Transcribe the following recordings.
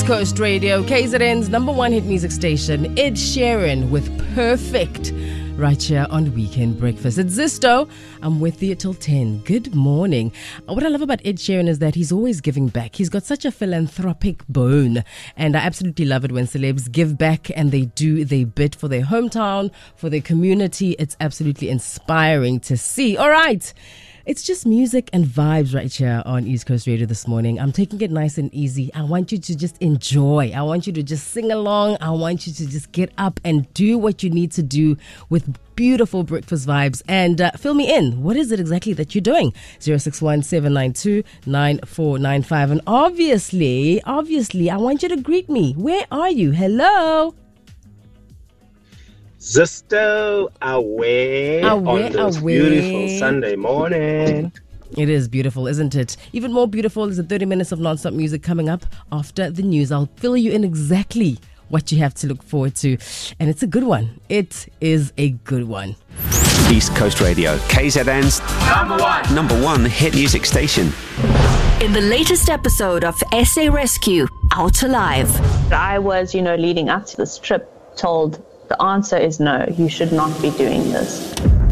East Coast Radio, KZN's number one hit music station, Ed Sheeran with Perfect, right here on Weekend Breakfast. It's Zisto. I'm with you till 10. Good morning. What I love about Ed Sheeran is that he's always giving back. He's got such a philanthropic bone, and I absolutely love it when celebs give back and they do their bit for their hometown, for their community. It's absolutely inspiring to see. All right. It's just music and vibes right here on East Coast Radio this morning. I'm taking it nice and easy. I want you to just enjoy. I want you to just sing along. I want you to just get up and do what you need to do with beautiful breakfast vibes. And fill me in. What is it exactly that you're doing? 061-792-9495. And obviously, I want you to greet me. Where are you? Hello? Zisto away on this beautiful Sunday morning. It is beautiful, isn't it? Even more beautiful is the 30 minutes of non-stop music coming up after the news. I'll fill you in exactly what you have to look forward to. And it's a good one. It is a good one. East Coast Radio, KZN's number one hit music station. In the latest episode of SA Rescue, Out Alive. I was, leading up to this trip, told the answer is no, you should not be doing this.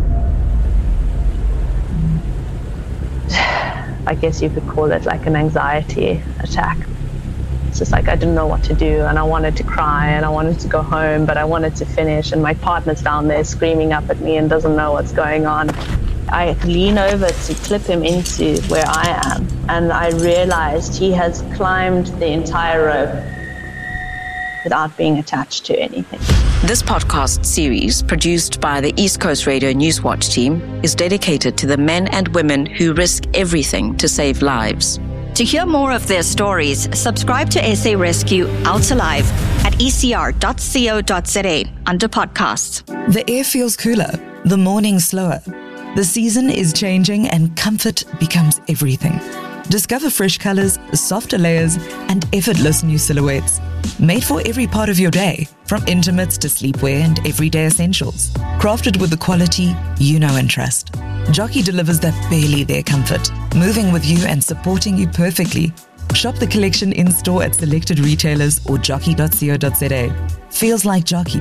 I guess you could call it like an anxiety attack. It's just like I didn't know what to do, and I wanted to cry and I wanted to go home, but I wanted to finish, and my partner's down there screaming up at me and doesn't know what's going on. I lean over to clip him into where I am, and I realized he has climbed the entire rope without being attached to anything. This podcast series, produced by the East Coast Radio Newswatch team, is dedicated to the men and women who risk everything to save lives. To hear more of their stories, subscribe to SA Rescue Out Alive at ecr.co.za under podcasts. The air feels cooler, the morning slower. The season is changing and comfort becomes everything. Discover fresh colors, softer layers, and effortless new silhouettes. Made for every part of your day, from intimates to sleepwear and everyday essentials. Crafted with the quality you know and trust. Jockey delivers that barely there comfort, moving with you and supporting you perfectly. Shop the collection in-store at selected retailers or jockey.co.za. Feels like Jockey.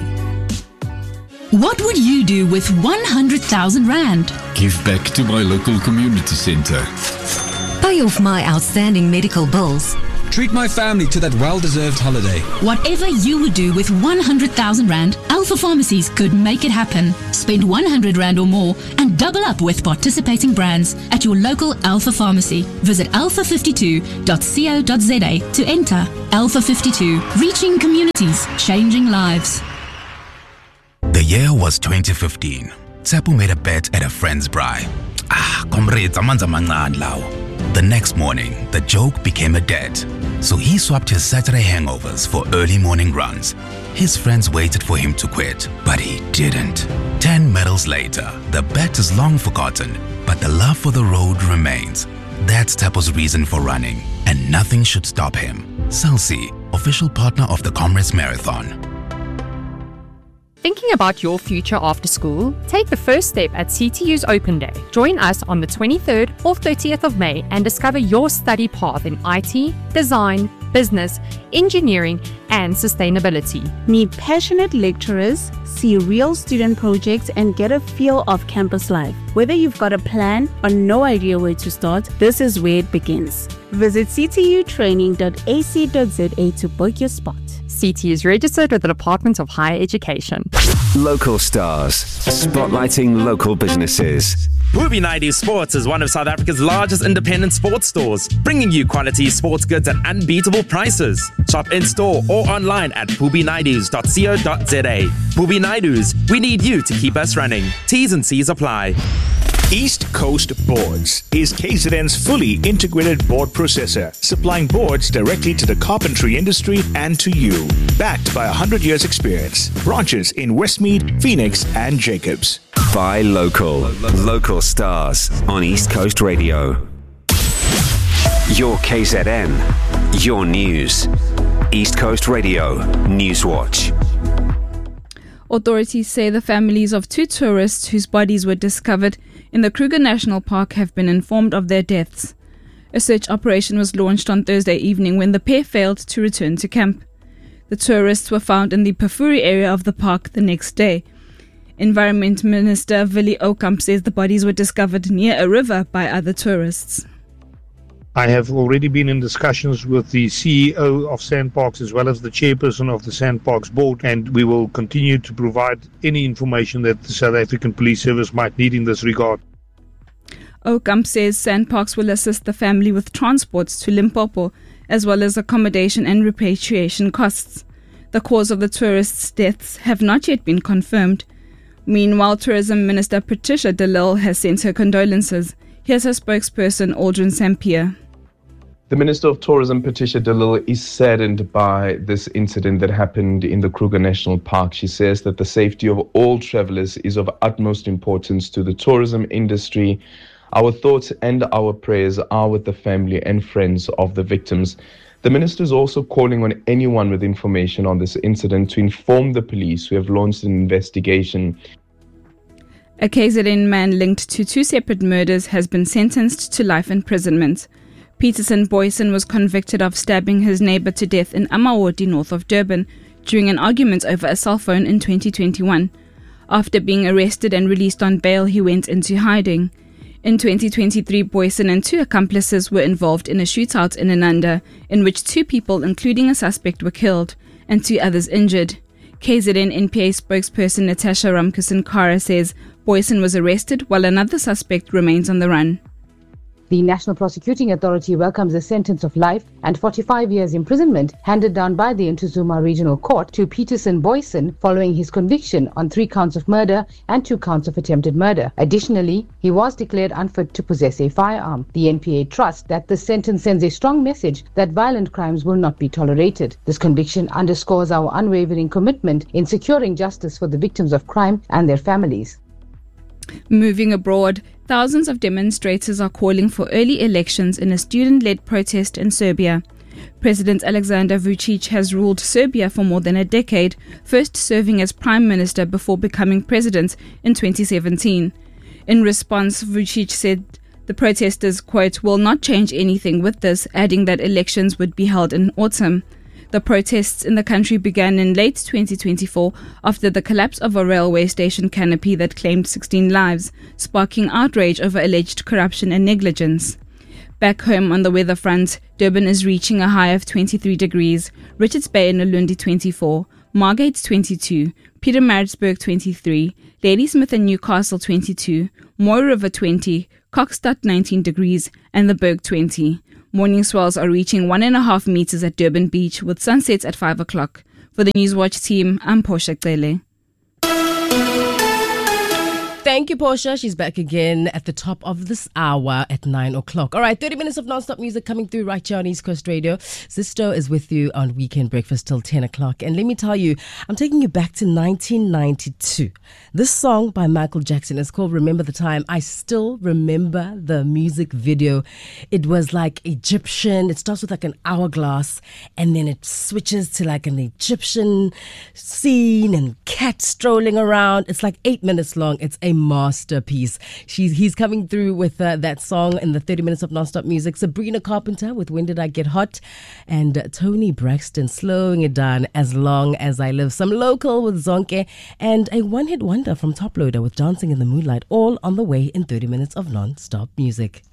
What would you do with 100,000 Rand? Give back to my local community centre. Pay off my outstanding medical bills. Treat my family to that well-deserved holiday. Whatever you would do with 100,000 Rand, Alpha Pharmacies could make it happen. Spend 100 Rand or more and double up with participating brands at your local Alpha Pharmacy. Visit alpha52.co.za to enter. Alpha 52, reaching communities, changing lives. The year was 2015. Tsepo made a bet at a friend's braai. Comrades, amanzi amancane lawo. The next morning, the joke became a debt. So he swapped his Saturday hangovers for early morning runs. His friends waited for him to quit, but he didn't. 10 medals later, the bet is long forgotten, but the love for the road remains. That's Tsepo's reason for running, and nothing should stop him. Celsi, official partner of the Comrades Marathon. Thinking about your future after school? Take the first step at CTU's Open Day. Join us on the 23rd or 30th of May and discover your study path in IT, design, business, engineering, and sustainability. Meet passionate lecturers, see real student projects, and get a feel of campus life. Whether you've got a plan or no idea where to start, this is where it begins. Visit ctutraining.ac.za to book your spot. CT is registered with the Department of Higher Education. Local stars, spotlighting local businesses. Booby Naidu Sports is one of South Africa's largest independent sports stores, bringing you quality sports goods at unbeatable prices. Shop in-store or online at boobynaidus.co.za. Booby Naidus, we need you to keep us running. T's and C's apply. East Coast Boards is KZN's fully integrated board processor, supplying boards directly to the carpentry industry and to you. Backed by 100 years experience. Branches in Westmead, Phoenix, and Jacobs. Buy local. Local stars on East Coast Radio. Your KZN. Your news. East Coast Radio Newswatch. Authorities say the families of 2 tourists whose bodies were discovered in the Kruger National Park have been informed of their deaths. A search operation was launched on Thursday evening when the pair failed to return to camp. The tourists were found in the Pafuri area of the park the next day. Environment Minister Willie Oukamp says the bodies were discovered near a river by other tourists. I have already been in discussions with the CEO of SANParks as well as the chairperson of the SANParks board, and we will continue to provide any information that the South African Police Service might need in this regard. Oukamp says SANParks will assist the family with transports to Limpopo, as well as accommodation and repatriation costs. The cause of the tourists' deaths have not yet been confirmed. Meanwhile, Tourism Minister Patricia de Lille has sent her condolences. Here's her spokesperson, Aldrin Sampier. The Minister of Tourism, Patricia de Lille, is saddened by this incident that happened in the Kruger National Park. She says that the safety of all travelers is of utmost importance to the tourism industry. Our thoughts and our prayers are with the family and friends of the victims. The Minister is also calling on anyone with information on this incident to inform the police, who have launched an investigation. A KZN man linked to 2 separate murders has been sentenced to life imprisonment. Peterson Boyson was convicted of stabbing his neighbour to death in Amaoti, north of Durban, during an argument over a cell phone in 2021. After being arrested and released on bail, he went into hiding. In 2023, Boyson and 2 accomplices were involved in a shootout in Ananda, in which 2 people, including a suspect, were killed and 2 others injured. KZN NPA spokesperson Natasha Ramkusankara says Boyson was arrested while another suspect remains on the run. The National Prosecuting Authority welcomes a sentence of life and 45 years imprisonment handed down by the Ntuzuma Regional Court to Peterson Boyson following his conviction on 3 counts of murder and 2 counts of attempted murder. Additionally, he was declared unfit to possess a firearm. The NPA trusts that this sentence sends a strong message that violent crimes will not be tolerated. This conviction underscores our unwavering commitment in securing justice for the victims of crime and their families. Moving abroad, thousands of demonstrators are calling for early elections in a student-led protest in Serbia. President Alexander Vučić has ruled Serbia for more than a decade, first serving as prime minister before becoming president in 2017. In response, Vučić said the protesters, quote, will not change anything with this, adding that elections would be held in autumn. The protests in the country began in late 2024 after the collapse of a railway station canopy that claimed 16 lives, sparking outrage over alleged corruption and negligence. Back home on the weather front, Durban is reaching a high of 23 degrees, Richards Bay and Ulundi 24, Margate 22, Pietermaritzburg 23, Ladysmith and Newcastle 22, Mooi River 20, Kokstad 19 degrees and the Berg 20. Morning swells are reaching 1.5 meters at Durban Beach with sunsets at 5 o'clock. For the Newswatch team, I'm Portia Cele. Thank you, Portia. She's back again at the top of this hour at 9 o'clock. All right, 30 minutes of non-stop music coming through right here on East Coast Radio. Zisto is with you on Weekend Breakfast till 10 o'clock. And let me tell you, I'm taking you back to 1992. This song by Michael Jackson is called Remember the Time. I still remember the music video. It was like Egyptian. It starts with like an hourglass and then it switches to like an Egyptian scene and cats strolling around. It's like 8 minutes long. It's a masterpiece. He's coming through with that song in the 30 minutes of non-stop music. Sabrina Carpenter with When Did I Get Hot, and Tony Braxton Slowing It Down, As Long As I Live. Some local with Zonke, and a one-hit wonder from Top Loader with Dancing in the Moonlight, all on the way in 30 minutes of non-stop music.